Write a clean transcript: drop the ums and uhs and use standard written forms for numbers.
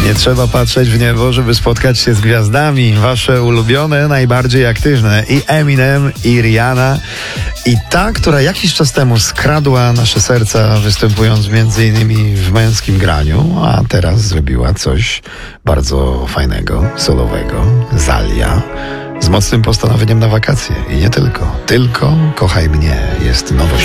Nie trzeba patrzeć w niebo, żeby spotkać się z gwiazdami. Wasze ulubione, najbardziej aktywne. I Eminem, i Rihanna. I ta, która jakiś czas temu skradła nasze serca, występując m.in. w męskim graniu, a teraz zrobiła coś bardzo fajnego, solowego. Zalia. Z mocnym postanowieniem na wakacje. I nie tylko. Tylko kochaj mnie jest nowość.